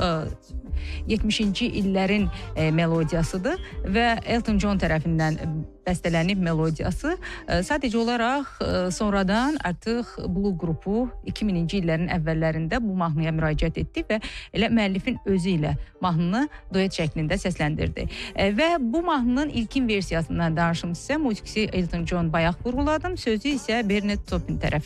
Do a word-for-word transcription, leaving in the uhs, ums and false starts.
yetmişinci illərin melodiyasıdır və Elton John tərəfindən bəstələnib melodiyası. Sadəcə olaraq sonradan artıq Blue qrupu iki mininci illərin əvvəllərində bu mahnıya müraciət etdi və elə müəllifin özü ilə mahnını duet şəklində səsləndirdi. Və bu mahnının ilkin versiyasından danışım sizə. Musiqisi Elton John bayaq vurğuladım, sözü isə Bernie Taupin tərəfindən